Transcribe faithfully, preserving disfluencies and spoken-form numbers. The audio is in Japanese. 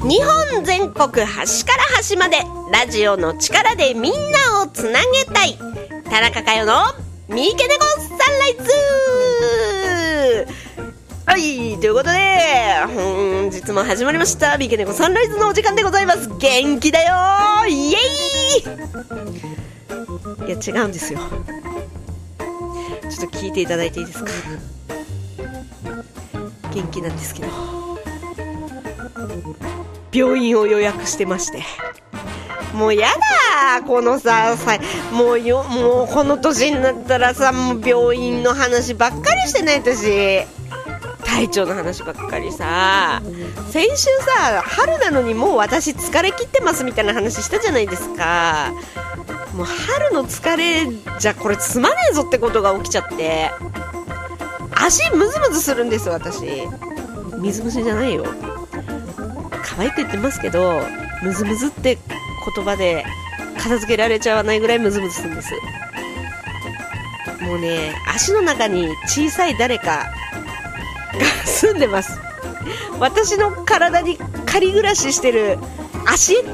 日本全国端から端までラジオの力でみんなをつなげたい田中佳代の三池猫サンライズ。はい、ということで本日も始まりました三池猫サンライズのお時間でございます。元気だよー、イエーイ。いや違うんですよ、ちょっと聞いていただいていいですか。元気なんですけど病院を予約してまして、もうやだこのささもうよもうこの年になったらさ、もう病院の話ばっかりしてない。私体調の話ばっかりさ、先週さ春なのにもう私疲れ切ってますみたいな話したじゃないですか。もう春の疲れじゃこれつまねえぞってことが起きちゃって、足ムズムズするんですよ。私水虫じゃないよ、可愛く言ってますけどムズムズって言葉で片付けられちゃわないぐらいムズムズするんです。もうね、足の中に小さい誰かが住んでます。私の体に仮暮らししてる足